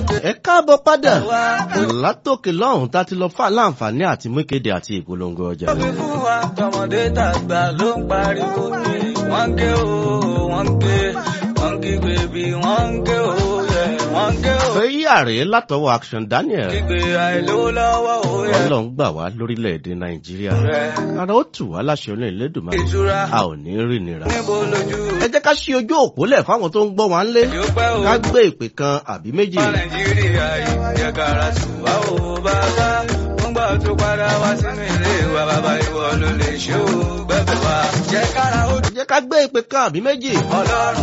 ẹ káàbọ̀ padà látòkè lọ́hùn tá ti lọ fà láǹfààní àti mú ìkéde àti ìpolongo ọjà. Omi fún wa tọmọdé tàgbà ló ń pariwo pé wọ́n ń ké o, wọ́n ń ké, wọ́n ń kígbe bí wọ́n ń ké o, wọ́n ń ké o. Fẹ́yí àrè látọwọ́ Action Daniel. Kígbe àìlówó lọ́wọ́ o yẹ. Ọlọ́run gbà wá lórílẹ̀‐èdè Nàìjíríà. Ara ó tù wá láṣẹ olóyìn Elédùmarè. Ìtura A ò ní rí nira. níbo lójú. Ẹ jẹ́ ká ṣí ojú òpó lẹ̀ fáwọn tó ń gbọ́ wá ńlé. Yóò pẹ́ o. Ká gbé ìpè kan àbí méjì. Ọmọ Nàìjíríà yìí jẹ́ kára tù wá o bàbá. Wọ́n gbà tó padà wá sínú ilé wa bàbá ìwọ ló lè ṣe o bẹ́ẹ̀ wá. Jẹ́ kára ó Ẹ jẹ́ ká gbé ìpè kan àbí méjì. Ọlọ́run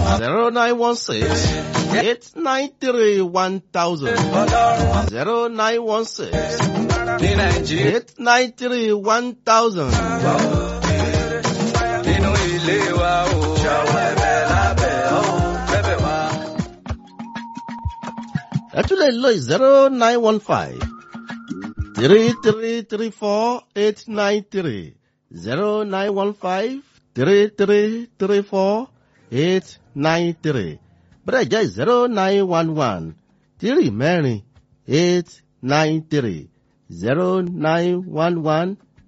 0916-893-1000. Ọlọ́run 0916 ní Nàìjíríà. 893-1000. Nínú ilé wa o. Ṣàwọn ẹ̀bẹ̀ lábẹ́ o bẹ́ẹ̀ wá. Ẹ tún lè lo 0915 3334-893. 0915 3334-893. Bẹ́ẹ̀ jẹ́ 0911 3-893. 0911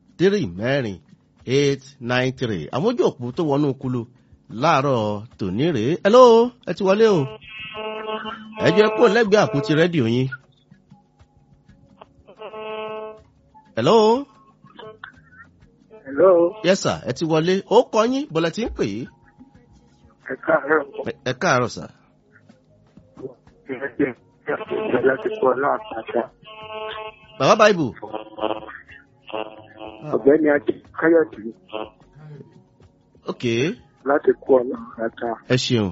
3-893. Àwọn ojú òpó tó wọnú kulu láàárọ̀ tòní rèé. Hello, ẹ ti wọlé o. Ẹ jẹ́ kó lẹ́gbẹ̀ẹ́ àpótí rédíò yín. Hello. Hello, Yes sir, ẹ ti wọlé. Ó kọ yín, bọ̀lẹ̀ tí ń pè é. ẹ káàárọ̀. Ẹ káàárọ̀ sir. Ìrẹsì ìjọba láti kọ́ náà pàtà. Bàbá Báìbù. Ọ̀gbẹ́ni Adé Káyọ̀dé Ok, láti kọ́ náà pàtà. ẹ ṣeun.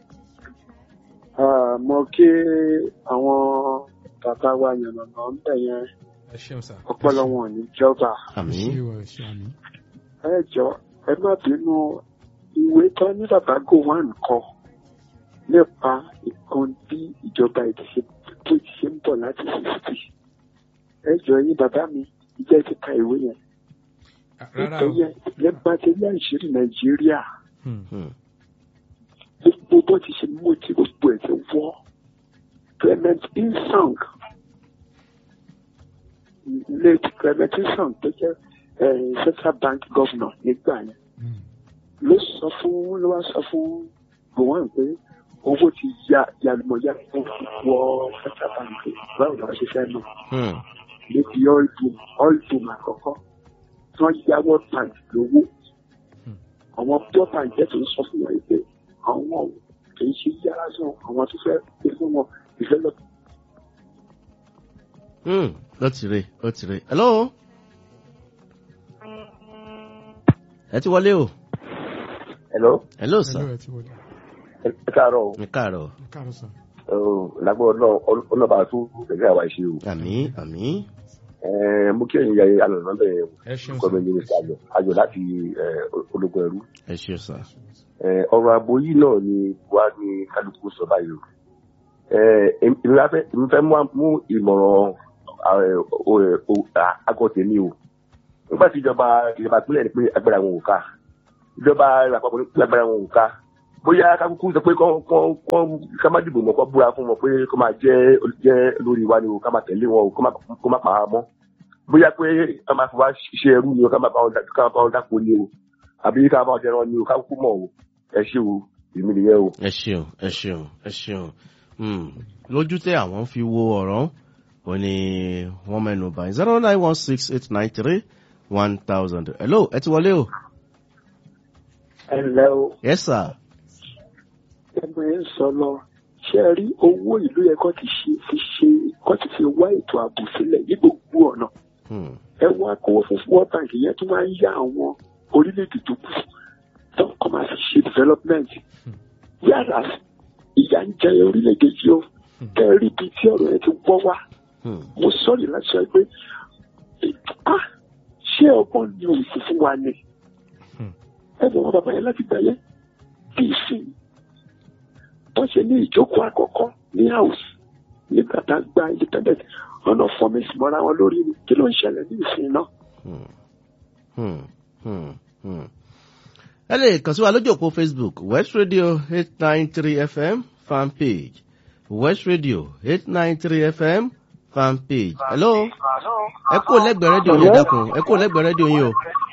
Mo kí àwọn bàbá wa yànnàná ń bẹ̀ yẹn ẹ ṣeun sá. ọpọlọ wọn ní jọba. Àmín. Ẹ jọ ẹ má bínú ìwé tán ní bàbá Gowon kọ nípa nǹkan bí ìjọba tó ti ṣe ń bọ̀ láti 60. Ẹ jọ yín bàbá mi ìjẹ́ ti ka ìwé yẹn. Nítorí yẹn bá ti ní àìṣírí Nàìjíríà. Gbogbo bó ti ṣe mú ti gbogbo ẹ̀ ti wọ́. Clement Insong late Clement Insong tó jẹ́ Central Bank Governor nígbà yẹn ló wá sọ fún Gowon pé owó ti yàlùmọ̀yà fún wọ Central Bank báwo ni wọ́n ṣe fẹ́ lò. Níbi oil boom àkọ́kọ́ tí wọ́n yáwọ́ bank lówó àwọn pure bank jẹ́ tó ń sọ fún wọn pé àwọn kì í ṣe yára sọ àwọn tó fẹ́ pé fún wọn develop. Ó ti rè. Hello. Ẹ ti wọlé o. Hello. Hello sir. Ẹ káàárọ̀ o. Ẹ káàárọ̀. Lágbó ọlọ́ba tó gẹ́gẹ́ àwa ṣe o. Àmín, àmín. Mo kí ẹ̀yin yẹn alọ̀nà bẹ̀rẹ̀ Ẹ ṣeun kọ́mọ ní Mr. Ayọ̀ láti ológun ẹrú. Ẹ ṣe sir. Ọ̀rọ̀ ààbò yìí náà ni wàá ní kálukú sọ báyìí o. Èmi fẹ́ mú ìmọ̀ràn àgọ́ tèmi o. Nígbà tí ìjọba ìpínlẹ̀ ní pé agbára wọn ò ká. Ìjọba àpapọ̀ ní pé agbára wọn ò ká. Bóyá kákúkú sọ pé ká má dìbò mọ́ kó búra fún wọn pé kó máa jẹ́ lórí wa ni o ká máa tẹ̀lé wọn o kó má pa á mọ́. Bóyá pé ká máa fi wá ṣe ẹrú ni o ká máa bá wọn dáko ni o àbí ká máa jẹran ni o ká kúkú mọ̀ o ẹ ṣé o èmi nìyẹn o. Ẹ ṣeun. Lójú tẹ àwọn fi wo ọ̀rọ̀ wọn ni wọ́n mẹ́nu bá 0916-893-1000. Hello, ẹ ti wọlé o. Ẹ ǹlẹ́ o. Yes sir. Ẹgbẹ́ ń sọ lọ ṣé ẹ rí owó ìlú yẹn kọ́ ti fi wá ètò ààbò sílẹ̀ ní gbogbo ọ̀nà. Ẹ wá kówó fún World Bank yẹn tó máa ń yá àwọn orílẹ̀-èdè tó kù tó kọ́ máa fi ṣe development. Yàrá ìyá ń jẹ orílẹ̀-èdè yìí ó kẹ́rí bíi tí ọ̀rọ̀ yẹn ti wọ́ wá. Mo sọ̀rọ̀ láti sọ pé ṣé ọgbọ́n ni òsì fún wa ni? Ẹ bọ̀ wọn bàbá yẹn láti gbà yẹn kí í sìn. Wọ́n ṣe ní ìjókòó àkọ́kọ́ ní house nígbà tá a gba independent ọ̀nà fọ́mẹ́sì mọ́ra wọn lórí ni kí ló ń ṣẹlẹ̀ ní ìsìn náà. Ẹ lè kàn sí wa lójú òpó Facebook West Radio 893 FM fan page West Radio 893 FM fan page. Hello. Ẹ kò lẹ́gbẹ̀ẹ́ rédíò yín dákun. Ẹ kò lẹ́gbẹ̀ẹ́ rédíò yín o.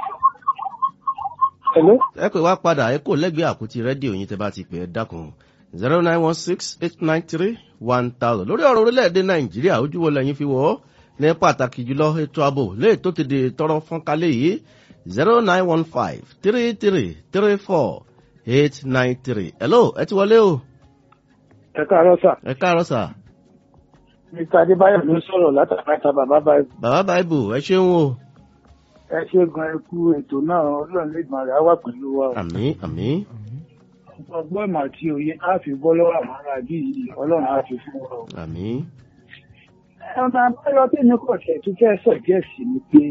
Hello. Ẹ pè wá padà. Ẹ kò lẹ́gbẹ̀ẹ́ àpótí rédíò yín tẹ́ bá ti pè é dákun. 0916-893-1000. Lórí ọ̀rọ̀ orílẹ̀-èdè Nàìjíríà, ojú wo lẹ́yìn fi wọ̀ ọ́ ní pàtàkì jùlọ ètò ààbò léè tó ti di tọrọ fún kálẹ̀ yìí. 0915-3334-893. Hello, ẹ ti wọlé o. Ẹ káàárọ̀ sà. Ẹ káàárọ̀ sà. Mr. Adébáyọ̀ ló sọ̀rọ̀ látàkàtà bàbá báyìí. Bàbá Báìbù, ẹ ṣeun o. Ẹ ṣe gan ẹkú ètò náà Ọlọ́run lè gbọ́n rẹ̀ á wà pẹ̀lú wa. Àmín, àmín. Ọgbọ́n ìmọ̀ àti òye á fi bọ́ lọ́wọ́ àwọn ará bí yìí Ọlọ́run á fi fún wa. Àmín. Ọ̀nà àbáyọ tí mi kò tẹ̀ tún fẹ́ sọ̀jẹ́sì ni pé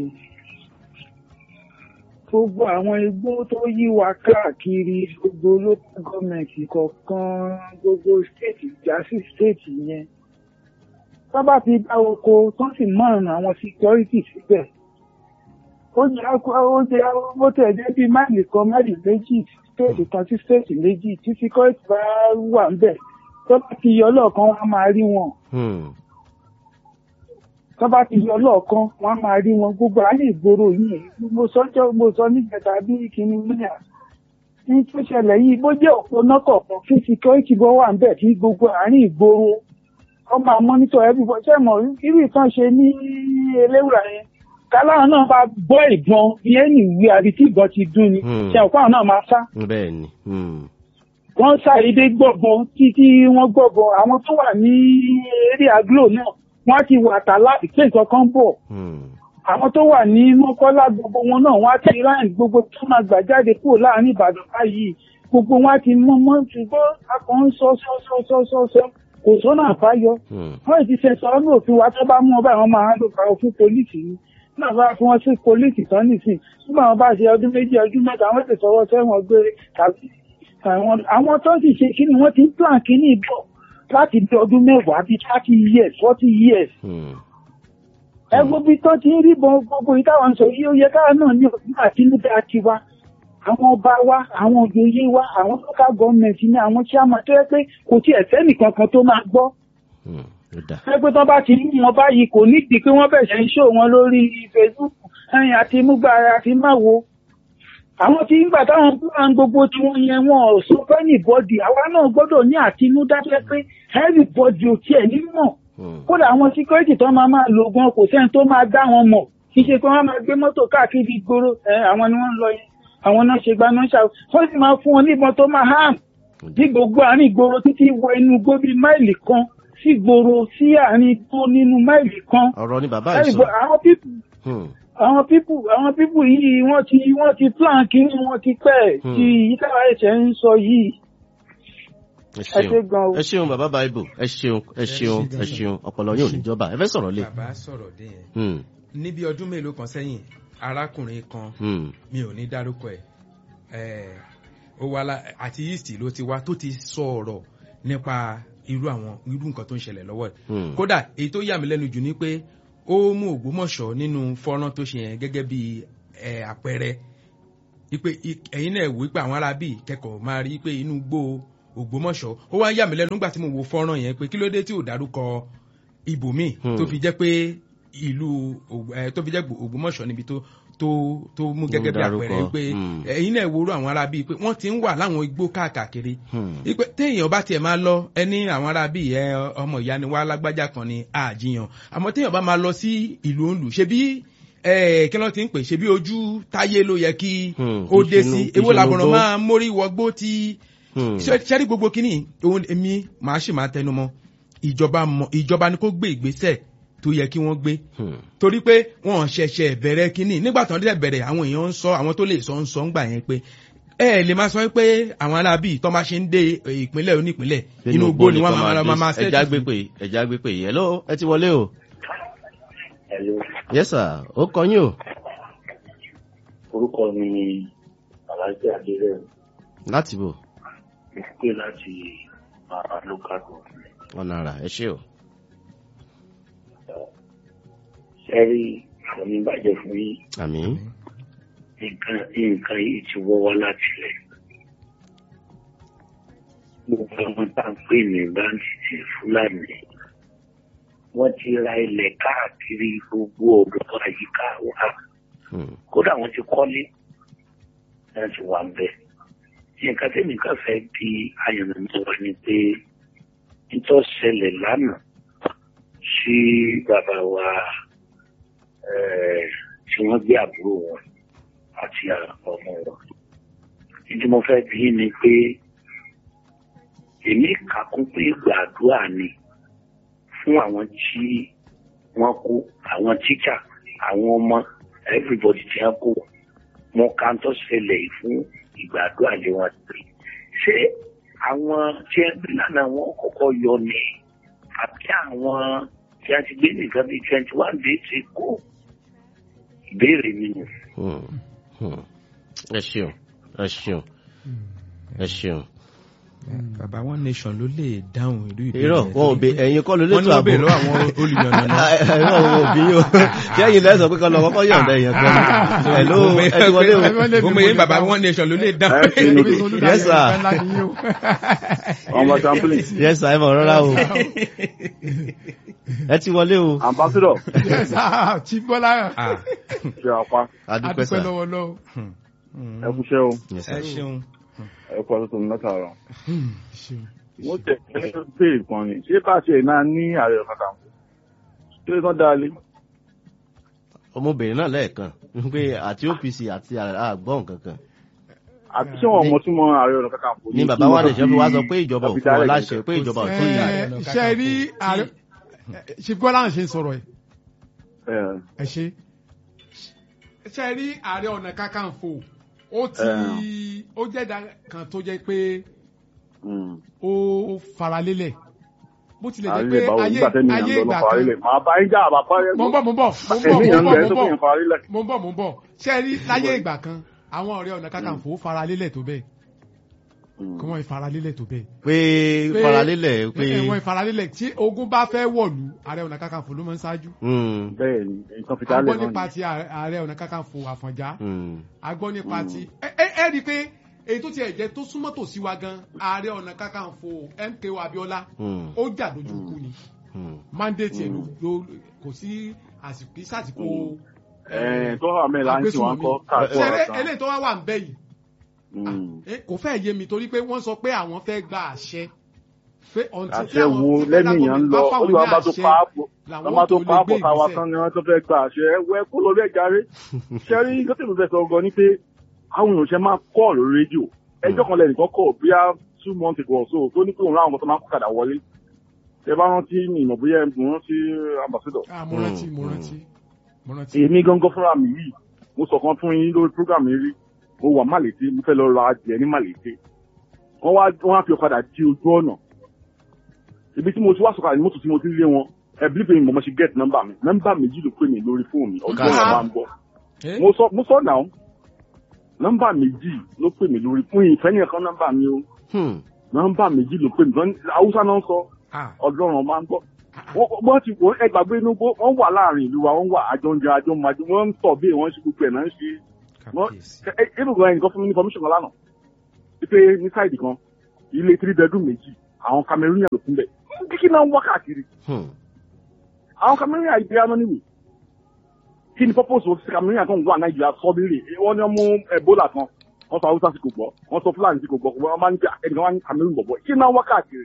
gbogbo àwọn igbó tó yí wa káàkiri gbogbo local government kọ̀ọ̀kan gbogbo state jásí state yẹn. Tó bá ti dá oko tó sì mọ̀ràn àwọn security síbẹ̀. Ó jẹ́ bó tẹ̀ jẹ́ bí máìlì kan máìlì méjì state kan sí state méjì tí security bá wà ń bẹ̀. Tó bá ti yọ lọ́ọ̀kan wọ́n máa rí wọn. Tó bá ti yọ lọ́ọ̀kan wọ́n máa rí wọn gbogbo àárín ìgboro yìí. Mo sọ níjẹta bí kìíní mílíà. Ní tó ṣẹlẹ̀ yìí bó jẹ́ òpónà kọ̀ọ̀kan kí security bọ́ wà ń bẹ̀ kí gbogbo àárín ìgboro. Wọ́n máa mọ́nítọ̀ everybody. Ṣé mọ̀ irú ìtàn ṣe ní Eléwùrà yẹn? Káláwọn náà bá gbọ́ ìbọn bí ẹni ìwé àbí tí ìbọn ti dún ni. Ṣé òkú àwọn náà máa sá? Bẹ́ẹ̀ni. Wọ́n ṣàdédé gbọ́bọn títí wọ́n gbọ́bọn. Àwọn tó wà ní eré aglo náà wọ́n ti wà tà láti pé nǹkan kan bọ̀. Àwọn tó wà ní Mọ́kọ́lá gbogbo wọn náà wọ́n á ti ráìn gbogbo tó máa gbà jáde kúrò láàrin Ìbàdàn báyìí. Gbogbo wọn á ti mọ́ ṣùgbọ́n a kàn ń sọ kò sọ́nà àbáyọ. Wọ́n ti ṣe sọ̀rọ̀ ní òfin wa tó bá mú ọba àwọn máa ń lò pa òfin pólíìsì ni. Náà bá fún wọn sí pólíìsì tán nìsín. Nígbà wọn bá ṣe ọdún méjì ọdún mẹ́ta wọ́n ti sọ̀rọ̀ sẹ́wọ̀n gbére tàbí àwọn tó ti ṣe kíni wọ́n ti ń plan kíní bọ̀ láti bí ọdún mẹ́wàá bíi 30 years 40 years. Ẹ gbogbo tó ti ń rí gbogbo ìtàwọn sọ yìí ó yẹ káà náà ní ọdún àtinúdá tiwa. Àwọn ọba wa, àwọn òjòyè wa, àwọn local government ní àwọn chairman tó yẹ pé kò tí ẹ̀ sẹ́nì kankan tó máa gbọ́. Ẹ pé tó bá ti ní wọn báyìí kò nídìí pé wọ́n bẹ̀rẹ̀ ń ṣó wọn lórí Facebook àti múgbà àti máwo. Àwọn tí ń gbà táwọn plan gbogbo tí wọ́n yẹn wọn ò sọ fẹ́ ní bọ́dì àwa náà gbọ́dọ̀ ní àtinúdá tó yẹ pé everybody ò tiẹ̀ ní mọ̀. Kódà àwọn security tó máa lò gan kò sẹ́ni tó máa dá wọn mọ̀. Kì í ṣe pé wọ́n máa gbé mọ́tò káàkiri ìgboro àwọn ni wọ́n ń lọ yẹn. Àwọn náà ṣe gbaná ṣá wọ́n sì máa fún wọn níbọn tó máa hàn ní gbogbo àárín ìgboro títí wọ inú igbó bíi máìlì kan sí ìgboro sí àárín igbó nínú máìlì kan. Ọ̀rọ̀ ni bàbá yìí sọ. Àwọn pípù yìí wọ́n ti plan kínní wọ́n ti pẹ́ tí ìtàwá ẹ̀ṣẹ̀ ń sọ yìí. Ẹ ṣeun bàbá Báìbù ẹ ṣeun ọpọlọ yóò níjọba ẹ fẹ́ sọ̀rọ̀ lé. Bàbá sọ̀rọ̀ dé yẹn níbi ọdún mélòó kan sẹ́yìn arákùnrin kan mi ò ní dárúkọ ó wá àti east ló ti wá tó ti sọ ọ̀rọ̀ nípa irú nǹkan tó ń ṣẹlẹ̀ lọ́wọ́ kódà èyí tó yà mí lẹ́nu jù ni pé ó mú Ògbómọ̀ṣọ́ nínú fọ́nrán tó ṣe yẹn gẹ́gẹ́ bí àpẹẹrẹ wípé ẹ̀yin náà wí pé àwọn ará bíi kẹ́kọ̀ọ́ máa rí pé inú gbó Ògbómọ̀ṣọ́ ó wá yà mí lẹ́nu nígbà tí mo wo fọ́nrán yẹn pé kí ló dé tí ò dárúkọ ibòmíì tó fi jẹ́ pé ìlú tó fi jẹ́ Ògbómọ̀ṣọ́ níbi tó mú gẹ́gẹ́ bí àpẹẹrẹ pé ẹ̀yin náà wòrò àwọn ará bíi pé wọ́n ti ń wà láwọn igbó káàkiri pé téèyàn bá tiẹ̀ máa lọ ẹni àwọn ará bíi ọmọ ìyá ni wá lágbájá kan ní àjíyàn àmọ́ téèyàn bá máa lọ sí ìlú òǹlù ṣe bí kí ló ti ń pè ṣe bí ojú táyé ló yẹ kí ó dé sí èwo làbọ̀rọ̀ máa mórí wọgbó tí ṣẹ́rí gbogbo kínní òun èmi màá sì máa tẹnu mọ́ ìjọba ni kó gbé ìgbésẹ̀ tó yẹ kí wọ́n gbé torí pé wọ́n ṣẹ̀ṣẹ̀ bẹ̀rẹ̀ kínní nígbà tó ń dẹ̀ bẹ̀rẹ̀ àwọn èèyàn ń sọ àwọn tó lè sọ ń sọ ń gbà yẹn pé lè máa sọ pé àwọn alábì tó máa ṣe ń dé ìpínlẹ̀ onípínlẹ̀ inú igbó ni wọ́n máa ṣẹ́ẹ̀tì. ẹja gbé pé hello ẹ ti wọlé o. yes sir ó kọ yín o. orúkọ mi ni Alhaji Adérẹ̀. láti bò. mo pè láti local government. ọ̀nà àrà ẹ ṣé o. sẹ́rí òní bàjẹ́ fún yín. àmín. nǹkan yìí ti wọ́ wá láti lẹ̀. gbogbo ọmọ tá à ń pè ní báńkì Fúlàní wọ́n ti ra ilẹ̀ káàkiri gbogbo ọ̀dọ̀ àyíká wa kódà wọ́n ti kọ́lé wọ́n ti wà ń bẹ̀. nǹkan tẹ́mi kan fẹ́ bí ayọ̀nàmọ́ wa ni pé nítorí ṣẹlẹ̀ lánàá sí bàbá wa tí wọ́n gbé àbúrò wọn àti ọmọ wọn. ìdí mo fẹ́ bí ni pé èmi kà kún pé gbàdúrà ni fún àwọn tí wọ́n kó àwọn tíṣà àwọn ọmọ everybody tí wọ́n kó wọn kà ń tó ṣẹlẹ̀ fún ìgbàdúrà lé wọn pé ṣé àwọn tí wọ́n gbé lánàá wọn kọ́kọ́ yọ ni àbí àwọn tí wọ́n ti gbé nìkan bíi 21 days ti kó ìbéèrè mi nù. ẹ ṣeun ẹ ṣeun ẹ ṣeun. bàbá One Nation ló lè dáhùn ìlú ìbéèrè. irọ́ wọn ò bẹ ẹ̀yin kọ́ ló lè tó àbò. wọ́n ní wọ́n bèèrè lọ́wọ́ àwọn olùyọ̀nà náà. ẹ̀rọ wọn ò bí yóò ṣé ẹ̀yin lẹ́sọ̀ pé kọ́ lọ kọ́kọ́ yọ̀ǹda èèyàn kan. hello ẹ ti wọlé o. mo mọ̀ yín bàbá One Nation ló lè dáhùn. yes sir. ọmọ sampling. yes sir ẹ mọ̀ rárá o. ẹ ti wọlé o. ambassador. yes sir Chief Bọ́lá. ṣe àpá. adúpẹ́ sà. adúpẹ́ lọ́wọ́ lọ́wọ́. ẹ kú iṣẹ́ o. ẹ ṣeun. ẹ kú ọdún tó ń lọ́tà rọ. ṣeun. mo tẹ̀ ẹ́ pé ìkan ni ṣé bá ṣe iná ní ààrẹ ọ̀kadà ṣé tán dáa lé. ọmọbìnrin náà lẹ́ẹ̀kan pé àti OPC àti àgbọ̀n kankan. àti ṣé wọn mọ túmọ̀ ààrẹ ọ̀kadà kò ní bàbá One Nation fi wá sọ pé ìjọba ò fún ọ láṣẹ pé ìjọba ò tó yìí. ṣe rí ààrẹ Chief Bọ́lá ṣe ń sọ̀rọ̀ ẹ̀. ẹ ṣe ṣe rí Ààrẹ Ọ̀nà Kakanfò ó jẹ́ ẹ̀dá kan tó jẹ́ pé ó faralélẹ̀ bó tilẹ̀ jẹ́ pé ayé ìgbà kan mo ń bọ̀ ṣe rí láyé ìgbà kan àwọn Ààrẹ Ọ̀nà Kakanfò faralélẹ̀ tó bẹ́ẹ̀ kí wọ́n ìfaralélẹ̀ tó bẹ́ẹ̀. pé faralélẹ̀ pé wọ́n ìfaralélẹ̀ tí ogun bá fẹ́ wọ̀lú Ààrẹ Ọ̀nà Kakanfò ló máa ń ṣáájú. bẹ́ẹ̀ ni nǹkan fi dálẹ̀ náà ni. agbọ́ nípa ti Ààrẹ Ọ̀nà Kakanfò Àfọ̀njá agbọ́ nípa ti ẹ rí i pé èyí tó ti ẹ̀jẹ̀ tó súnmọ́ tòsí wa gan Ààrẹ Ọ̀nà Kakanfò MKO Abiola ó jà lójú kú ni mandate ẹ̀ ló kò sí àsìkò tó hàn mí láǹtí wọn kọ́ káàkiri ọ̀sán. eléyìí tó wá wà ń bẹ́ yìí kò fẹ́ yé mi torí pé wọ́n sọ pé àwọn fẹ́ gba àṣẹ. àṣẹ wo lẹ́nu èèyàn ń lọ olùwà bá tó pa àpò káwa tán ni wọ́n tó fẹ́ gba àṣẹ wẹ́ kó lórí ẹ̀já rẹ̀. ṣẹ́rí gọ́tẹ̀lú fẹ́ sọ gan ni pé àwọn èèyàn ṣe máa kọ́ lórí rédíò ẹjọ́ kan lẹ́nìkan kọ̀ bíá 2 months ago so tó ní pé òun láwọn ọmọ tó máa ń kọ́kadà wọlé. ẹ bá rántí ní ìmọ̀ bóyá mo rántí ambassador. mo rántí. èmi gangan fúnra mi yìí mo sọ kan fún yín lórí program yìí rí mo wà Màlété mo fẹ́ lọ ra adìẹ ní Màlété wọ́n á fi ọ̀kadà di ojú ọ̀nà ibi tí mo ti wá sọ̀kadà ní mọ́tò tí mo ti lé wọn ẹ bí pé mo ṣe get nọ́mbà mi nọ́mbà méjì ló pè mí lórí fóònù mi ọjọ́ ọ̀nà máa ń gbọ́ mo sọ náà nọ́mbà méjì ló pè mí lórí fún ìfẹ́ ní ẹ̀kan nọ́mbà mi o nọ́mbà méjì ló pè mí Haúsá náà ń sọ ọlọ́run máa ń gbọ́ wọ́n ti wọ́n ẹgbàgbé inú gbó wọ́n wà láàrin ìlú wa wọ́n wà àjọǹjẹ àjọmọ̀jọ wọ́n ń tọ̀ bí wọ́n ṣe gbogbo ẹ̀ náà ń ṣe ibùdó ẹnìkan fún mi ní information kan lánàá wípé ní sáìdì kan ilé 3 bedroom méjì àwọn Cameroonian ló fún bẹ́ẹ̀ kíkí náà ń wá káàkiri àwọn Cameroonian ìgbé anonymous kí ni purpose of Cameroonian kan wà Nàìjíríà sọ́bìrì wọ́n ní wọ́n mú Ebola kan wọ́n sọ Haúsá sí kò gbọ́ wọ́n sọ Fúlàní sí kò gbọ́ wọ́n máa ń jẹ́ ẹnìkan wá ní Cameroon bọ̀bọ̀ kí náà wá káàkiri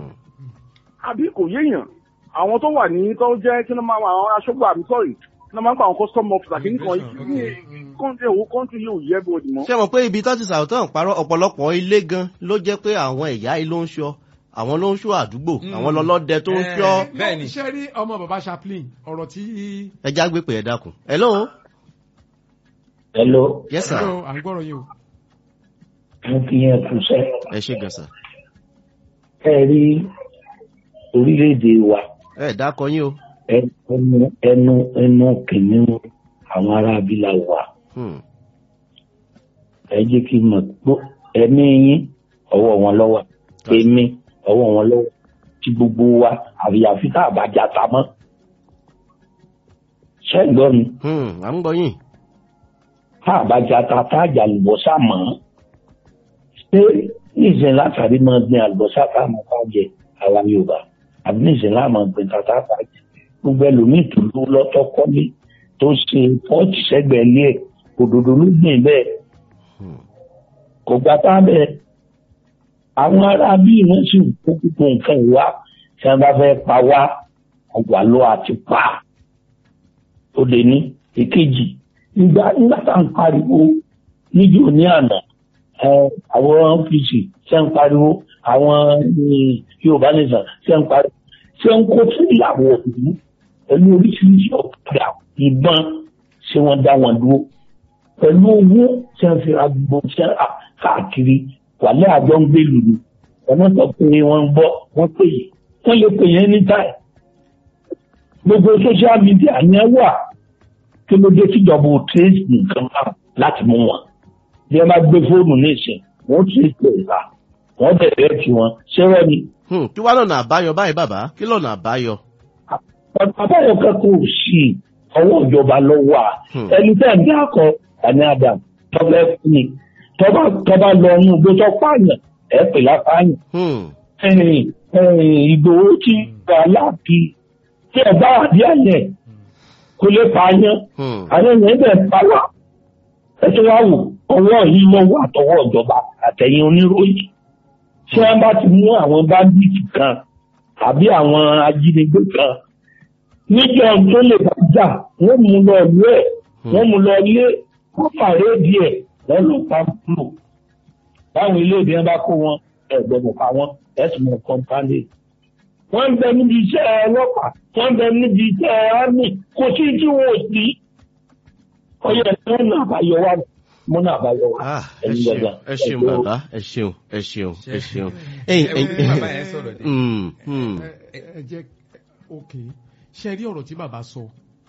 àbí kò yéèyàn àwọn tó wà ní tó jẹ́ kí ló máa àwọn aṣọ́gbà àmì sọ́ọ̀rì kí ló máa ń pa àwọn custom officer kí nìkan yìí kọ́ńtì yóò yẹ bó di mọ́. ṣé mo pé ibi tó ti sàwọ́tàn parọ́ ọ̀pọ̀lọpọ̀ ilé gan ló jẹ́ pé àwọn ẹ̀yà ló ń ṣọ́ àwọn ló ń ṣọ́ àdúgbò àwọn lọ́lọ́dẹ tó ń ṣọ́. bẹ́ẹ̀ni ṣe rí ọmọ bàbá Chaplain ọ̀rọ̀ tí. ẹ já gbé pé ẹ dákun. hello. hello. yes sir. hello à ń gbọ́rọ̀ yìí o. mo kí yẹn kú sẹ́. ẹ ṣe gan sir. ẹ rí orílẹ̀-èdè wa. ẹ dákọ yín o. ẹnu kìnìún àwọn ará abílà wà. ẹ jẹ́ kí n mọ̀ pé ẹ̀mí yín ọwọ́ wọn lọ́wọ́ èmi ọwọ́ wọn lọ́wọ́ tí gbogbo wa àyàfi tá a bá já ta mọ́. ṣé ń gbọ́ mi. à ń gbọ́ yín. tá a bá já ta tá a jà lùbọ́sà mọ́. ṣé níṣẹ́ látàrí máa gbin àlùbọ́sà káàmù káàjẹ àwa Yorùbá àbí níṣẹ́ láàmú gbin tata káàjẹ gbogbo ẹlòmíì tó ló lọ́tọ́ kọ́lé tó ṣe pọ́ọ̀tì sẹ́gbẹ̀ẹ́ ilé ẹ̀ òdòdó ló gbìn bẹ́ẹ̀ kò gbà tá bẹ́ẹ̀ àwọn ará bíi wọ́n sì kó gbogbo nǹkan ìwá tí wọ́n bá fẹ́ pa wá ọgbà ló àti pa ó lè ní èkejì nígbà tá à ń pariwo níjó ní àná àwọn OPC ṣe ń pariwo àwọn Yorùbá nìsan ṣe ń pariwo ṣe ń kó sí ìyàwó òkú pẹ̀lú oríṣiríṣi ọ̀kadà ìbọn ṣé wọ́n dá wọn dúró pẹ̀lú owó ṣe ń fi àgbò ṣe káàkiri wàlẹ́ àjọ ń gbé lùlù ọ̀nà tó pé wọ́n ń bọ́ wọ́n pè yìí wọ́n lè pè yẹn ní táì gbogbo social media yẹn wà kí ló dé tíjọba ò trace nǹkan náà láti mú wọn bí wọ́n bá gbé fóònù ní ìsìn wọ́n ti pè é wọ́n bẹ̀rẹ̀ kí wọ́n ṣé wọ́n ni. kí wàá lọ́nà àbáyọ báyìí bàbá kí lọ́nà àbáyọ. àbáyọ kẹ́kọ̀ọ́ sí ọwọ́ ìjọba lọ́wọ́ ẹni tẹ́ ń dákọ̀ ẹni Adam tọ́lẹ̀ fún mi tọ́ba lọ inú igbó tó pààyàn ẹ̀ pè lápáyàn. Ìgbòho ti gbà láàbí tí ẹ bá wà díẹ̀ yẹn kò lè pààyàn àwọn èèyàn bẹ̀ pa wá ẹ tó wá wò ọwọ́ yìí lọ́wọ́ àtọwọ́ ìjọba àtẹ̀yìn oníròyìn tí wọ́n bá ti mú àwọn báńdíìtì kan àbí àwọn ajínigbé kan níjọ tó lè bá jà wọ́n mú lọ ìlú ẹ̀ wọ́n mú lọ ilé wọ́n fàrẹ́ díẹ̀ wọ́n lọ pa mú báwọn ilé ìdí wọn bá kó wọn ẹ̀gbọ́n pa wọn ẹ̀sùn mọ̀ kọ́ńpáńdé wọ́n ń bẹ níbi iṣẹ́ ọlọ́pàá wọ́n ń bẹ níbi iṣẹ́ ámì kò sí tí wọ́n ò sí ọyẹ mọ́nà àbáyọ wa mọ́nà àbáyọ wa. ẹ ṣeun bàbá ẹ ṣeun ẹ ṣeun ẹ ṣeun. ẹ jẹ́ ok ṣe rí ọ̀rọ̀ tí bàbá sọ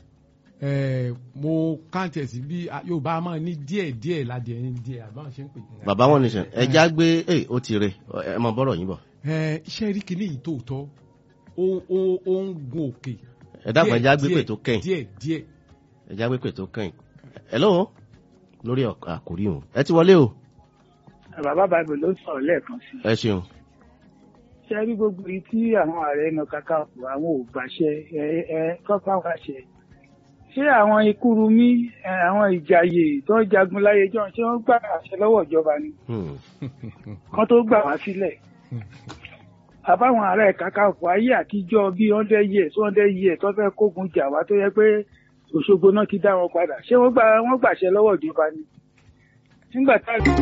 mo káńtẹ̀ sí bí Yorùbá máa ní díẹ̀ ládìẹ ní díẹ̀ àbá ṣe ń pè. bàbá wọn nìṣẹ́ ẹja gbé ó ti rè ẹ mọ bọ́rọ̀ yín bọ̀. ṣe rí kinní yìí tòótọ́ ó ń gun òkè. ẹ dákun ẹja gbé pè tó kẹ́yìn. díẹ̀. ẹja gbé pè tó kẹ́yìn. hello lórí àkórí o ẹ ti wọlé o. bàbá bàbá ló sọ̀rọ̀ lẹ́ẹ̀kan sí. ẹ ṣeun. ṣe rí gbogbo yìí tí àwọn ààrẹ ẹnu Kakanfò àwọn ò gbàṣẹ kọ́pá wáṣẹ. ṣé àwọn Ikúrúmí àwọn ìjàyè tó ń jagun láyé jọ ṣé wọ́n gbà àṣẹ lọ́wọ́ ìjọba ni. kán tó gbà wá sílẹ̀. àbáwọn ààrẹ Kakanfò ayé àtijọ́ bíi 100 years tó fẹ́ kógun jà wá tó yẹ pé Òṣogbo náà ti dá wọn padà ṣé wọ́n gbàṣẹ lọ́wọ́ ìjọba ni. nígbà táwọn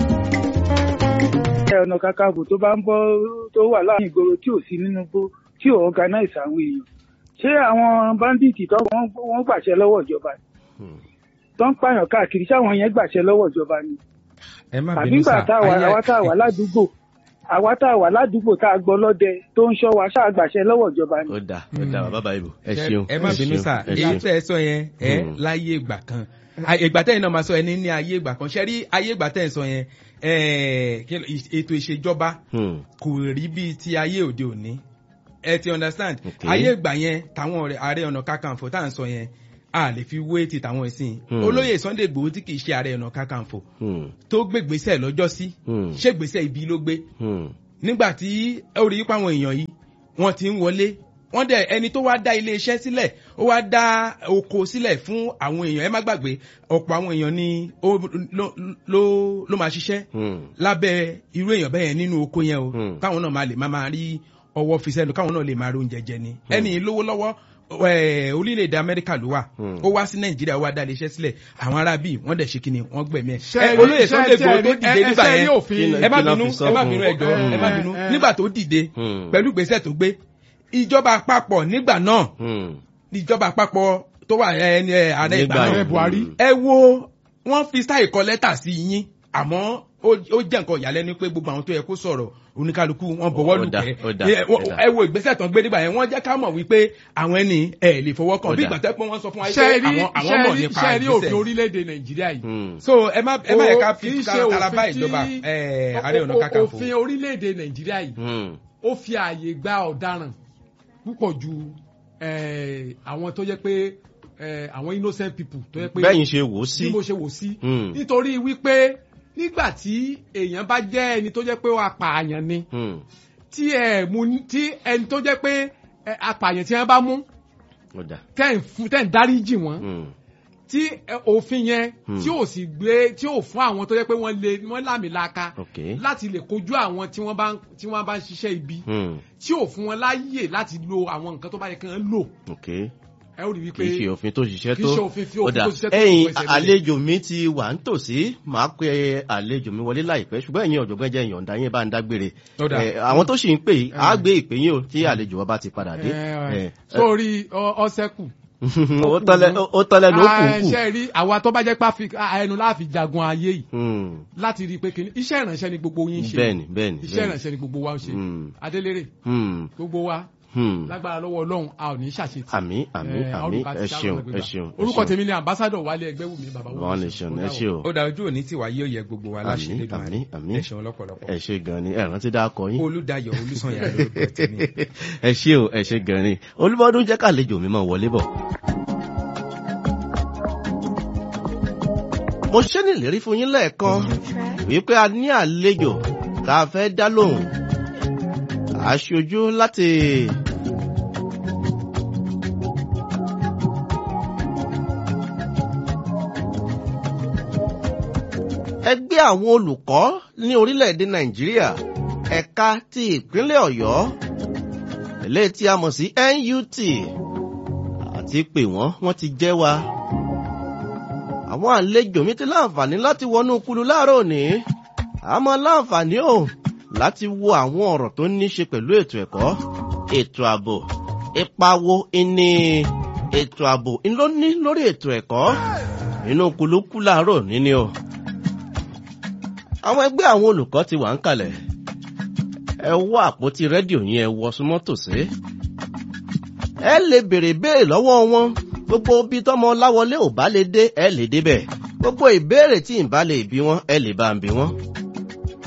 ọ̀nà Kakanfò tó bá ń bọ́ tó wà láàrin ìgboro tí ò sí nínú igbó tí ò organize àwọn èèyàn ṣé àwọn bandits tó wọ́n gbàṣẹ lọ́wọ́ ìjọba ni tó ń pààyàn káàkiri ṣáwọn yẹn gbàṣẹ lọ́wọ́ ìjọba ni àbí nígbà àwa tá a wà ládùúgbò tá a gbọ́ lọ́dẹ tó ń ṣọ́ wa ṣáà gbàṣẹ lọ́wọ́ ìjọba ni. ó dà bàbá ìbò ẹ ṣeun. ẹ má bínú sà èyí tẹ́ ẹ sọ yẹn láyé ìgbà kan ìgbà tẹ́yìn náà máa sọ ẹni ní ayé ìgbà kan ṣe rí ayé ìgbà tẹ́yìn sọ yẹn ètò ìṣèjọba kò rí bíi ti ayé òde òní ẹ ti understand ayé ìgbà yẹn táwọn ààrẹ ọ̀nà Kakanfò tá à ń sọ yẹn a lè fi wé ti tàwọn ìsìn olóyè Sunday Igboho tí kì í ṣe ààrẹ ọ̀nà Kakanfò tó gbégbèsè lọ́jọ́ sí ṣègbèsè ibi ló gbé nígbà tí ó rí pàwọn èèyàn yìí wọ́n ti ń wọlé wọ́n dẹ̀ ẹni tó wá dá ilé iṣẹ́ sílẹ̀ ó wá dá oko sílẹ̀ fún àwọn èèyàn ẹ má gbàgbé ọ̀pọ̀ àwọn èèyàn ni ló máa ṣiṣẹ́ lábẹ́ irú èèyàn bẹ́ẹ̀ nínú oko yẹn o káwọn náà máa rí ọwọ́ fi sẹ́nu káwọn náà lè máa rí oúnjẹ jẹ ni ẹni lówó lọ́wọ́ orílẹ̀-èdè Amẹ́ríkà ló wà ó wá sí Nàìjíríà ó wá dá ilé iṣẹ́ sílẹ̀ àwọn ará bíi wọ́n dẹ̀ ṣe kíni wọ́n gbẹ̀mí ẹ̀ olóyè Sunday Igboho tó dìde nígbà yẹn ẹ má bínú ẹjọ́ ẹ má bínú nígbà tó dìde pẹ̀lú ìgbésẹ̀ tó gbé ìjọba àpapọ̀ nígbà náà ìjọba àpapọ̀ tó wà ààrẹ ìgbà náà Buhari ẹ wo wọ́n fi sáì kọ lẹ́tà sí yín àmọ́ ó jẹ́ nǹkan ìyàlẹ́nu pé gbogbo àwọn tó yẹ kó sọ̀rọ̀ oníkálukú wọn bọ̀wọ́ lùpẹ́ ẹ wo ìgbésẹ̀ tán gbé nígbà yẹn wọ́n jẹ́ ká mọ̀ wípé àwọn ẹni ẹ̀ lè fọwọ́ kàn bí ìgbà tẹ́ pé wọ́n sọ fún wa pé àwọn mọ̀ nípa ìgbésẹ̀. ṣe rí òfin orílẹ̀-èdè Nàìjíríà yìí. so ẹ má yẹ ká fi kalaba ìjọba Ààrẹ Ọ̀nà Kakanfò. òfin orílẹ̀-èdè Nàìjíríà yìí ó fi ààyè gba ọ̀daràn púpọ̀ ju àwọn tó yẹ pé àwọn innocent people tó yẹ pé bẹ́yìn ṣe wò sí bí mo ṣe wò sí nítorí wípé nígbà tí èèyàn bá jẹ́ ẹni tó jẹ́ pé ó apààyàn ni tí ẹni tó jẹ́ pé apààyàn tí wọ́n bá mú tẹ́ ń dáríjì wọ́n tí òfin yẹn tí ò sì gbé tí ò fún àwọn tó jẹ́ pé wọ́n lámìlaka láti lè kojú àwọn tí wọ́n bá ń ṣiṣẹ́ ibi tí ò fún wọn láyè láti lo àwọn nǹkan tó bá yẹ kí wọ́n lò. ẹ ó rí wípé kì í ṣe òfin tó ṣiṣẹ́ tó ọ̀dà ẹ̀yin àlejò mi ti wà ń tòsí màá pe àlejò mi wọlé láìpẹ́ ṣùgbọ́n ẹ̀yin ọ̀jọ̀gbọ́n jẹ́ ìyọ̀ǹda yín bá ń dágbére àwọn tó sì ń pè yìí á gbé ìpè yín o tí àlejò wa bá ti padà dé. sórí ọsẹ kù ó tọ́lẹ̀ ló kù. ṣe rí àwa tó bá jẹ́ pé ẹnu láàfi jagun ayé yìí láti rí i pé kìíní iṣẹ́ ìrànṣẹ́ ni gbogbo yín ṣe bẹ́ẹ̀ni iṣẹ́ ìrànṣẹ́ ni gbogbo wa ń ṣe Adélérè gbogbo wa lágbára lọ́wọ́ Ọlọ́run a ò ní ṣàṣetì. àmín ẹ ṣeun. orúkọ tèmi ni ambassadọ Wálé Ẹgbẹ́wùmí bàbá wọn lè ṣeun ẹ ṣe o. ó dájú òní tí wàá yóò yẹ gbogbo wa láṣẹ lẹ́dùn àmín ẹ ṣeun lọ́pọ̀lọpọ̀. ẹ ṣe gan ni ẹ rántí dákọ yín. Olúdáyọ̀ Olúsànyà lórúkọ tèmi. ẹ ṣe o ẹ ṣe gan ni Olúbọdún jẹ́ kàlejò mi máa wọlé bọ̀. mo ṣe ní ìlérí fún yín lẹ́ẹ̀kan wípé a ní àlejò tá a fẹ́ dá lóhùn aṣojú láti ẹgbẹ́ àwọn olùkọ́ ní orílẹ̀-èdè Nàìjíríà ẹ̀ka ti ìpínlẹ̀ Ọ̀yọ́ eléyìí tí a mọ̀ sí NUT àti pé wọ́n ti jẹ́ wa. àwọn àlejò mi ti láǹfààní láti wọnú kulu láàárọ̀ òní àmọ́ láǹfààní ò láti wo àwọn ọ̀rọ̀ tó ní ṣe pẹ̀lú ètò ẹ̀kọ́ ètò ààbò ipa wo ní ètò ààbò ló ní lórí ètò ẹ̀kọ́ inú kulukú láàárọ̀ níní o. àwọn ẹgbẹ́ àwọn olùkọ́ ti wà ń kalẹ̀ ẹ wọ àpótí rédíò yín ẹ wọ súnmọ́ tòsí ẹ lè béèrè béèrè lọ́wọ́ wọn gbogbo bí tọ́mọ Láwọlé ò bá lè dé ẹ lè débẹ̀ gbogbo ìbéèrè tí ì bá lè bí wọn ẹ lè bá ń bí wọn.